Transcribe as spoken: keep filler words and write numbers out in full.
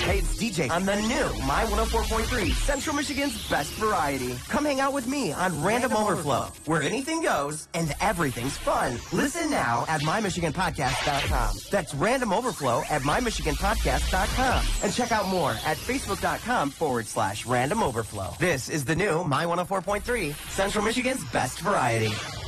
Hey, it's D J on the new My one oh four point three, Central Michigan's best variety. Come hang out with me on Random, Random Overflow, Overflow, where anything goes and everything's fun. Listen now at my michigan podcast dot com. That's Random Overflow at my michigan podcast dot com. And check out more at facebook.com forward slash Random Overflow. This is the new My one oh four point three, Central Michigan's best variety.